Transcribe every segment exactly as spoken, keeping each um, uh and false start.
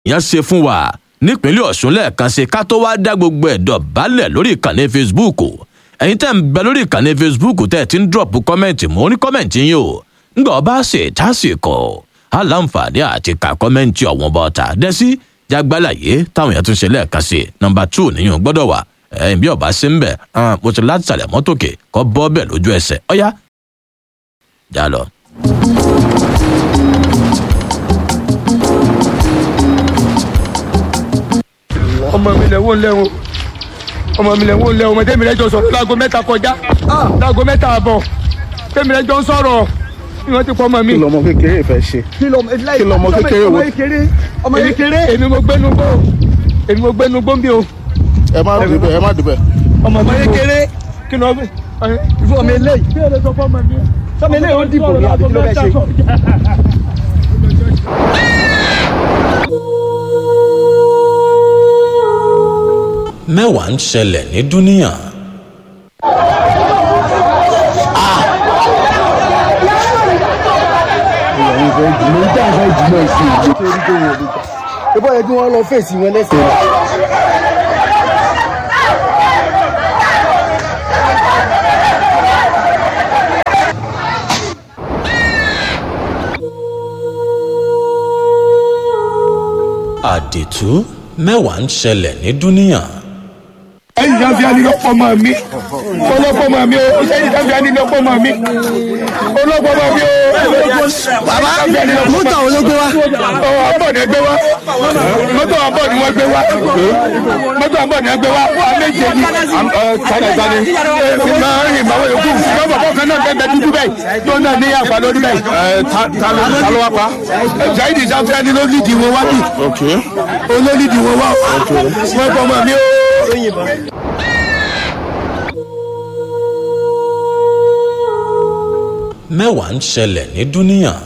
ìyẹn ṣe fún wa nípínlẹ̀ Ọ̀ṣun lẹ́ẹ̀kan ṣe ká tó wá dá gbogbo ẹ̀dọ̀ balẹ̀ lórí ìkànnì Facebook ẹ̀yin tẹ́ ń bẹ lórí ìkànnì Facebook tẹ́ ẹ ti ń drop kọ́mẹ̀ntì mọ́ ní kọ́mẹ̀ntì yín o ńgbà ọba ṣe tásìkò aláǹfààní àti ka kọ́mẹ̀ntì ọ̀wọ́n bá ọ̀tà dẹ́sí jágbálàyé táwọn èèyàn tún ṣe lẹ́ẹ̀kan sí nọ́mbà two nìyẹn gbọ́dọ̀ wà ẹ̀yìn bí ọba ṣe ń bẹ̀ mo ti láti sàlẹ̀ mọ́tòkè kọ́ bọ́ bẹ̀ lójú ẹsẹ̀ ọ̀yá já lọ. ọmọ mi lẹ́wọ̀n lẹ́wọ̀n ọmọ mi lẹ́wọ̀n lẹ́wọ̀n ọmọdé mi lẹ́jọ́ sọ̀rọ̀ láago mẹ́ta kọjá láago mẹ́ta àbọ̀ tẹ́mi lẹ́jọ́ ń sọ̀rọ̀ ni wọ́n ti pọ̀ ọmọ mi. kí lọmọ kékeré fẹ́ ṣe kí lọmọ kékeré wo ọmọ kékeré èmi mo gbénu gbó èmi mo gbénu gbó bí o. ẹ má dùbẹ̀ ẹ má dùbẹ̀. ọmọ kékeré kí ni ọmọ ìfún ọmọ eléyìí kí ló sọ fún ọmọ mi. sọmọ eléyìí ó dìbò ní àbí kí ló fẹ́ ṣe. mẹ́wàá ń ṣẹlẹ̀ ní dúníyàn. ìbọn yẹn tí wọ́n lọ fèsì wọn lẹ́sẹ̀. àdìtú mẹ́wàá ń ṣẹlẹ̀ ní dúníyàn. ẹ̀yin jáde àní lọ́pọ̀ ọmọ mi ọlọ́pọ̀ ọmọ mi o ẹ̀yin jáde àní lọ́pọ̀ ọmọ mi ọlọ́pọ̀ ọmọ mi o. bàbá mọ́tò àwọn ló gbé wá. ọ̀ àbọ̀ ni ẹ gbé wá mọ́tò àbọ̀ ni wọ́n gbé wá mọ́tò àbọ̀ ni ẹ gbé wá wà méje ni. tani tani ẹ máa ń rìn báwo yòókù ṣùgbọ́n bàbá kan náà bẹ́ẹ̀ dúdú bẹ́ẹ̀ tó náà ní àpá lórí bẹ́ẹ̀. ta ló wá pa. Saidi Sáfíà ni ló lídìí wọn wá bì. olólídìí wọn wá wọ́n pọ̀ ọmọ mi o. mẹ́wàá ń ṣẹlẹ̀ ní dúníyàn.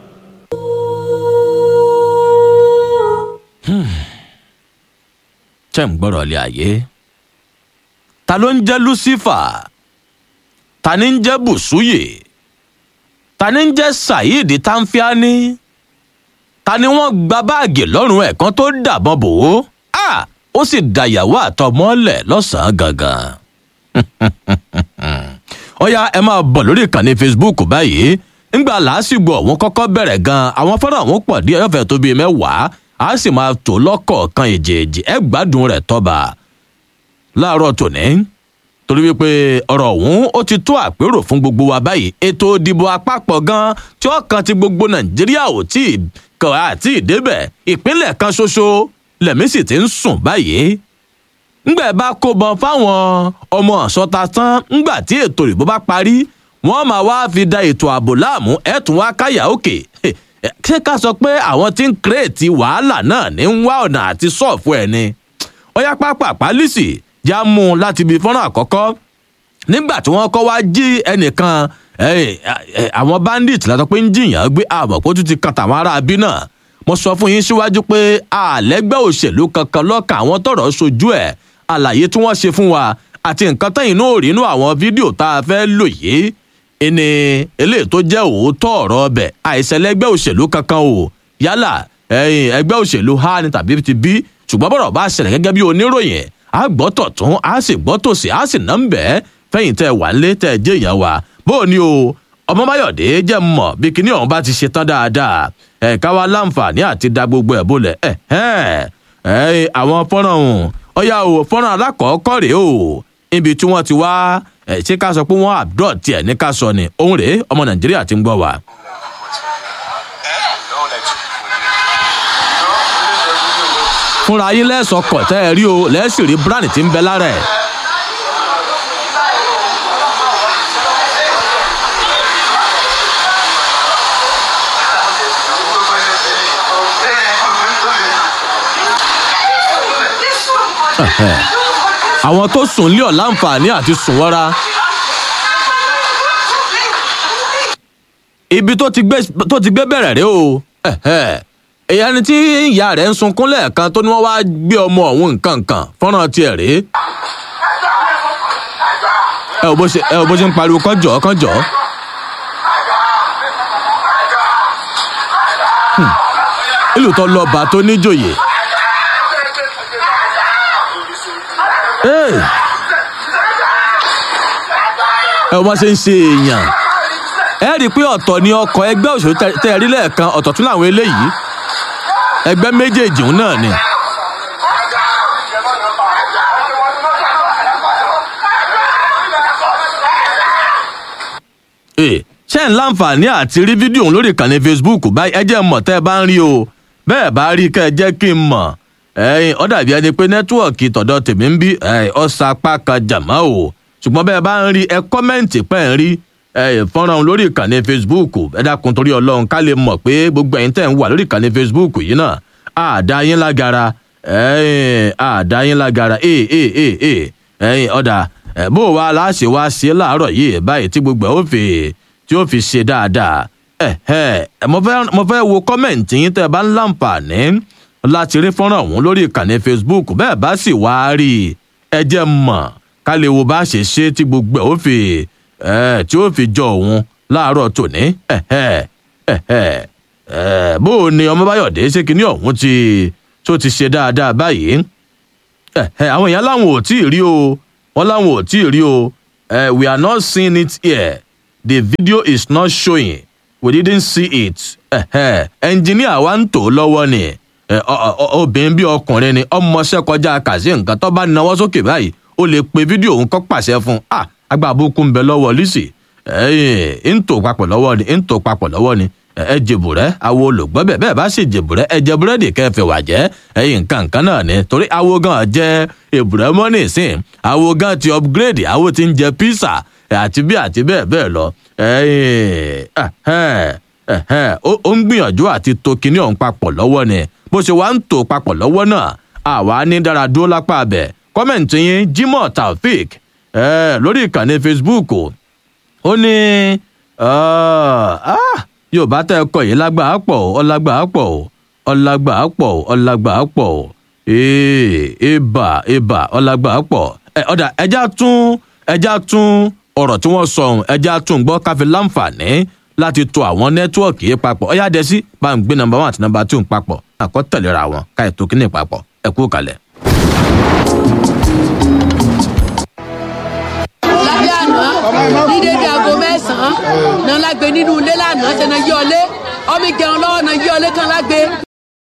tẹ́ ń gbọ́rọ̀ lé ayé ta ló ń jẹ́ Lucifer ta ni ń jẹ́ Bùsúyè ta ni ń jẹ́ Saheed Tanfiani ta ni wọ́n gba báàgì lọ́rùn ẹ̀ kan tó dàbọn bò ó ó sì dàyàwó àtọmọ́lẹ̀ lọ́sàn-án gangan. ọ̀yá ẹ máa bọ̀ lórí ìkànnì Facebook báyìí ńgbà làásìgbò ọ̀hún kọ́kọ́ bẹ̀rẹ̀ gan-an àwọn fọ́nrán ọ̀hún pọ̀ díẹ̀ yọ̀fẹ̀ tó bíi mẹ́wàá a sì máa tò lọ́kọ̀ọ̀kan èjèèjì ẹ gbádùn rẹ̀ tọ́ba láàárọ̀ tòní torí wípé ọ̀rọ̀ ọ̀hún ó ti tó àpérò fún gbogbo wa báyìí ètò ìdìbò àpapọ̀ gan tí ó kan ti gbogbo Nàìjíríà ò tí ì kàn àti ìdébẹ̀ ìpínlẹ̀ kan ṣoṣo lẹ̀mí sì ti ń sùn báyìí ńgbà bá kó bọn fáwọn ọmọ ọ̀sọ́ta tán ńgbà tí ètò ìbò bá parí wọ́n máa wá fi da ètò ààbò láàmú ẹ̀tún wá káyà òkè ṣé ká sọ pé àwọn tí ń kírètì wàhálà náà ní ń wá ọ̀nà àti sọ́ọ̀fù ẹ̀ ni ọ̀yá pápá pálísì já mú un láti ibi fọ́nrán àkọ́kọ́ nígbà tí wọ́n kọ́ wá jí ẹnìkan àwọn bandit látọ̀ pé ń jiyàn gbé àmọ̀ kó tún ti kan tàwọn ará abí náà mo sọ fún yín síwájú pé àlẹ́gbẹ́ òṣèlú kankan lọ́kàn àwọn tọ̀rọ̀ sojú ẹ̀ àlàyé tí wọ́n ṣe fún wa àti nǹkan tẹ́yìn náà rí inú àwọn fídíò tá a fẹ́ lò yìí ẹni eléyìí tó jẹ́ òótọ́ ọ̀rọ̀ ọbẹ̀ àìsẹ̀lẹ́gbẹ́ òṣèlú kankan o yálà ẹgbẹ́ òṣèlú a ní tàbí ti b ṣùgbọ́n bọ̀rọ̀ bá ṣẹlẹ̀ gẹ́gẹ́ bí oníròyìn a gbọ́ tọ̀tún a sì gbọ́ tòsì a sì ná ń bẹ́ fẹ́yìn tẹ́ wà ń lé tẹ́ jẹ́ èèyàn wa bó o ní o ọmọ Máyọ̀dé jẹ́ mọ̀ bí kinní ọ̀hún bá ti ṣe tán dáadáa ẹ̀ka wa láǹfààní àti da gbogbo ẹ̀ bólẹ̀ ẹ̀ àwọn fọ́nrán ọ̀hún ọ̀yá o fọ́nrán alákọ̀ọ́kọ́ rèé o ibi tí wọ́n ti wá ṣé ká sọ pé wọ́n abdul tiẹ̀ ní ká sọ ni òun rèé ọmọ Nàìjíríà ti ń gbọ́ wa. fúnra yín lẹ́sọ̀ kọ̀ tẹ́ ẹ rí o lẹ́sì rí brand tí ń bẹ lára ẹ̀. àwọn tó sùn lé ọ̀ láǹfààní àti sùn wọ́ra. ibi tó ti gbé tó ti gbé bẹ̀rẹ̀ rẹ o èyí ni tí ìyá rẹ̀ ń sunkún lẹ́ẹ̀kan tó ní wọ́n wá gbé ọmọ ọ̀hún nǹkan kan fọ́nrán tiẹ̀ rèé. ẹ ò bó ṣe ẹ ò bó ṣe ń pariwo kánjọ́ kánjọ́. ìlú tó lọ́ba tó níjòyè. ẹ wọ́n ṣe ń ṣe èèyàn ẹ rí i pé ọ̀tọ̀ ni ọkọ̀ ẹgbẹ́ òṣèlú tẹ́ ẹ rí lẹ́ẹ̀kan ọ̀tọ̀ tún làwọn eléyìí ẹgbẹ́ méjèèjì òun náà ni. ṣé ń láǹfààní àti rí fídíò òun lórí ìkànnì Facebook báyìí ẹ jẹ́ mọ̀ tẹ́ ẹ bá ń rí o bẹ́ẹ̀ bá rí kẹ́ ẹ jẹ́ kí n mọ̀ ẹ̀yin ó dàbí ẹni pé nẹ́tíwọ̀kì tọ̀dọ̀ tèmi ń bí ọ̀sàpá kan jàmá o ṣùgbọ́n bẹ́ẹ̀ bá ń rí ẹ kọ́mẹ́ǹtì pẹ́ ń rí fọ́nrán lórí ìkànnì Facebook ẹ dákun torí Ọlọ́run ká lè mọ̀ pé gbogbo ẹ̀yin tẹ́ ń wà lórí ìkànnì Facebook yìí náà àdá yín lágara àdá yín lágara ẹ̀yin ọ̀dà bó wa láṣẹ wá ṣe láàárọ̀ yìí báyìí tí gbogbo ẹ̀ ó fi tí ó fi ṣe dáadáa mo fẹ́ wo kọ́mẹ̀ǹtì yín tẹ́ ẹ bá ń láǹfààní láti rí fọ́nrán ọ̀hún lórí ìkànnì Facebook bẹ́ẹ̀ bá sì wá rí ẹ jẹ́ mọ̀ ká lè wo bá ṣe ṣe tí gbogbo ẹ̀ ó fi tí ó fi jọ òun láàárọ̀ tòní bó o ní ọmọ Báyọ̀dé ṣé kinní ọ̀hún tí tó ti ṣe dáadáa báyìí àwọn èèyàn láwọn ò tí ì rí o wọ́n láwọn ò tí ì rí o we are not seeing it here the video is not showing we didn't see it ẹnjìníà wa ń tò lọ́wọ́ ni obìnrin bí ọkùnrin ni ọmọọṣẹ́ kọjá kàṣí nǹkan tó bá náwó sókè báyìí ó lè pe fídíò òun kọ́ pàṣẹ fún un àgbà àbúkú ń bẹ lọ́wọ́ Lizzy ń tò papọ̀ lọ́wọ́ ni ń tò papọ̀ lọ́wọ́ ni ẹ jèbù rẹ awo olùgbọ́ bẹ̀ bẹ́ẹ̀ bá sì jèbù rẹ ẹ jẹ búrẹ́dì kẹfẹ́ wà jẹ́ ẹyin nǹkan nǹkan náà ni torí awo gan jẹ́ èbùrẹ́ mọ́nì sìn awo gan ti upgrade awo ti ń jẹ pizza àti bí àti bẹ́ẹ̀ bẹ́ẹ̀ lọ ó ń gbìyànjú àti to kinní ọ̀hún papọ̀ lọ́wọ́ ni bó ṣe wá ń tò papọ̀ lọ́wọ́ náà àwa ní dára dúró lápá abẹ kọ́mẹ̀ntì yín Jimoh Taofeek lórí ìkànnì Facebook ó ní Yorùbá tẹ́ ẹ kọ yìí lágbàá pọ̀ ọlágbàá pọ̀ ọlágbàá pọ̀ ọlágbàá pọ̀ ẹ̀ẹ́bà ẹ̀bà ọlágbàá pọ̀ ọ̀dà ẹja tún ẹja tún ọ̀rọ̀ tí wọ́n sọ ohun ẹja tún gbọ́ káfí láǹfààní láti to àwọn nẹ́tíwọ̀kì yìí papọ̀ ọ̀yá dẹ́sí bá ń gbé nọ́mbà one àti nọ́mbà two papọ̀ àkọ́tẹ̀lera wọn ká ètò kíní papọ̀ ẹ kú kalẹ̀. lábẹ́ àná ní dédé aago mẹ́sàn-án náà lágbé nínú ilé lánàá ṣe náà yí ọlé ọmọ ìjẹun lọ́wọ́ náà yí ọlé kan lágbé